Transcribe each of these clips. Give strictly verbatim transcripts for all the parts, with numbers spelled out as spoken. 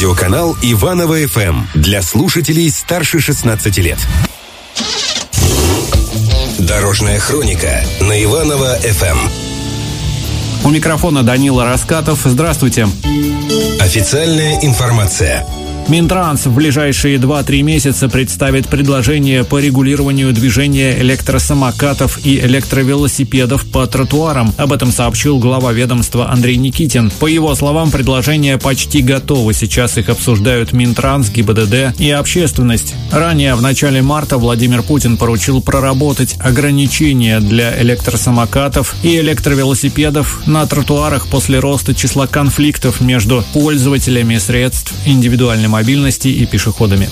Радиоканал Иваново эф эм для слушателей старше шестнадцати лет. Дорожная хроника на Иваново эф эм. У микрофона Данила Раскатов. Здравствуйте. Официальная информация. Минтранс в ближайшие два-три месяца представит предложение по регулированию движения электросамокатов и электровелосипедов по тротуарам. Об этом сообщил глава ведомства Андрей Никитин. По его словам, предложения почти готовы. Сейчас их обсуждают Минтранс, ГИБДД и общественность. Ранее, в начале марта, Владимир Путин поручил проработать ограничения для электросамокатов и электровелосипедов на тротуарах после роста числа конфликтов между пользователями средств индивидуальной мобильности и пешеходами.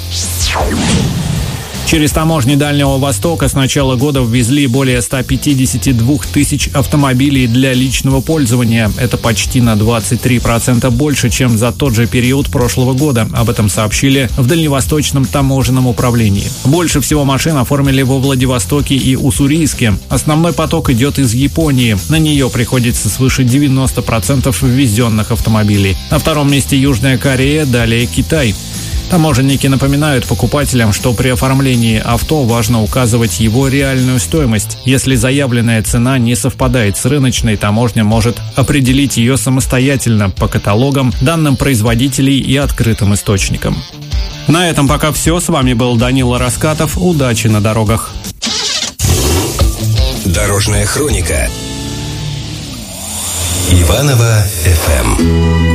Через таможни Дальнего Востока с начала года ввезли более ста пятидесяти двух тысяч автомобилей для личного пользования. Это почти на двадцать три процента больше, чем за тот же период прошлого года. Об этом сообщили в Дальневосточном таможенном управлении. Больше всего машин оформили во Владивостоке и Уссурийске. Основной поток идет из Японии. На нее приходится свыше девяноста процентов ввезенных автомобилей. На втором месте Южная Корея, далее Китай. Таможенники напоминают покупателям, что при оформлении авто важно указывать его реальную стоимость. Если заявленная цена не совпадает с рыночной, таможня может определить ее самостоятельно по каталогам, данным производителей и открытым источникам. На этом пока все. С вами был Данила Раскатов. Удачи на дорогах. Дорожная хроника. Иваново эф эм.